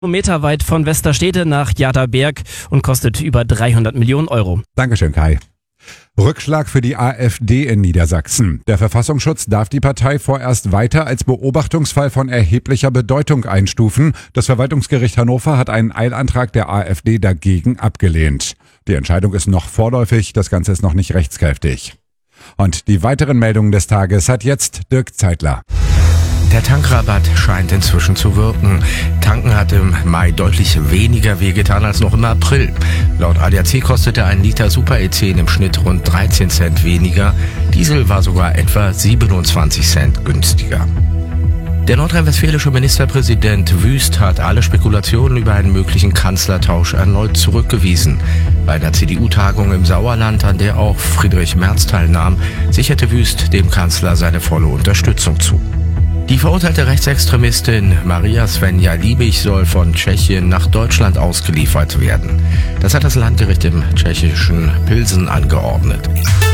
Meter weit von Westerstede nach Jadaberg und kostet über 300 Millionen Euro. Dankeschön, Kai. Rückschlag für die AfD in Niedersachsen. Der Verfassungsschutz darf die Partei vorerst weiter als Beobachtungsfall von erheblicher Bedeutung einstufen. Das Verwaltungsgericht Hannover hat einen Eilantrag der AfD dagegen abgelehnt. Die Entscheidung ist noch vorläufig, das Ganze ist noch nicht rechtskräftig. Und die weiteren Meldungen des Tages hat jetzt Dirk Zeitler. Der Tankrabatt scheint inzwischen zu wirken. Tanken hat im Mai deutlich weniger wehgetan als noch im April. Laut ADAC kostete ein Liter Super-E10 im Schnitt rund 13 Cent weniger. Diesel war sogar etwa 27 Cent günstiger. Der nordrhein-westfälische Ministerpräsident Wüst hat alle Spekulationen über einen möglichen Kanzlertausch erneut zurückgewiesen. Bei einer CDU-Tagung im Sauerland, an der auch Friedrich Merz teilnahm, sicherte Wüst dem Kanzler seine volle Unterstützung zu. Die verurteilte Rechtsextremistin Maria Svenja Liebig soll von Tschechien nach Deutschland ausgeliefert werden. Das hat das Landgericht im tschechischen Pilsen angeordnet.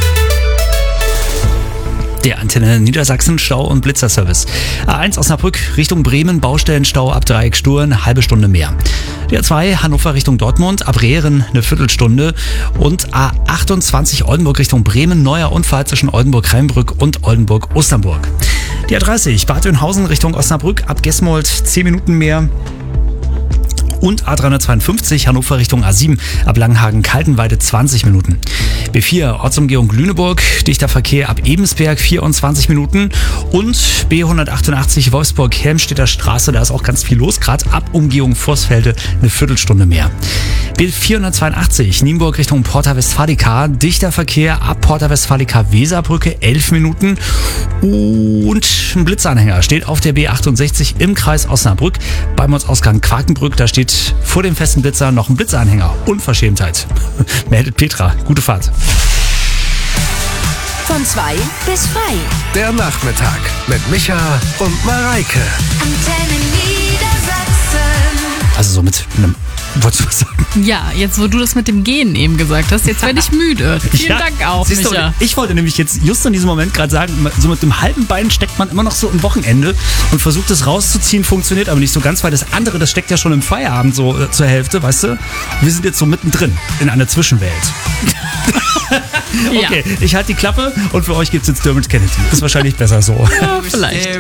Der Antenne Niedersachsen Stau- und Blitzerservice. A1 Osnabrück Richtung Bremen, Baustellenstau ab Dreieck Stur, halbe Stunde mehr. Der A2 Hannover Richtung Dortmund, ab Rehren eine Viertelstunde. Und A28 Oldenburg Richtung Bremen, neuer Unfall zwischen Oldenburg-Rheinbrück und Oldenburg-Osternburg. Die A30 Bad Oeynhausen Richtung Osnabrück, ab Gesmold 10 Minuten mehr. Und A352 Hannover Richtung A7 ab Langenhagen-Kaltenweide 20 Minuten. B4 Ortsumgehung Lüneburg, dichter Verkehr ab Ebensberg 24 Minuten. Und B188 Wolfsburg-Helmstedter Straße, da ist auch ganz viel los, gerade ab Umgehung Vorsfelde eine Viertelstunde mehr. B482 Nienburg Richtung Porta Westfalica, dichter Verkehr ab Porta Westfalica Weserbrücke 11 Minuten. Und ein Blitzanhänger steht auf der B68 im Kreis Osnabrück beim Ortsausgang Quakenbrück, da steht vor dem festen Blitzer noch ein Blitzanhänger. Unverschämtheit. Meldet Petra. Gute Fahrt. Von 2 bis 3. Der Nachmittag mit Micha und Mareike. Antenne Niedersachsen. Also so mit einem... Wolltest du was sagen? Ja, jetzt wo du das mit dem Gehen eben gesagt hast, jetzt werde ich müde. Vielen Dank auch, siehst du, Micha. ich wollte nämlich jetzt just in diesem Moment gerade sagen, so mit dem halben Bein steckt man immer noch so im Wochenende und versucht es rauszuziehen, funktioniert aber nicht so ganz, weil das andere, das steckt ja schon im Feierabend so zur Hälfte, weißt du? Wir sind jetzt so mittendrin in einer Zwischenwelt. Okay, ich halte die Klappe und für euch gibt's jetzt Dermot Kennedy. Ist wahrscheinlich besser so. Ja, vielleicht.